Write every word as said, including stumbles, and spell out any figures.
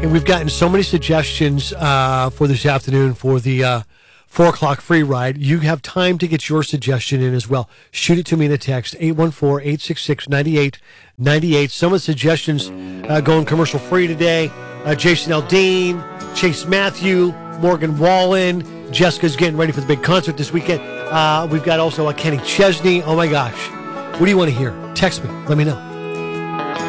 And we've gotten so many suggestions uh, for this afternoon for the uh, four o'clock free ride. You have time to get your suggestion in as well. Shoot it to me in a text, eight one four, eight six six, nine eight nine eight. Some of the suggestions uh, going commercial free today. Uh, Jason Aldean, Chase Matthew, Morgan Wallen. Jessica's getting ready for the big concert this weekend. Uh, we've got also a Kenny Chesney. Oh, my gosh. What do you want to hear? Text me. Let me know.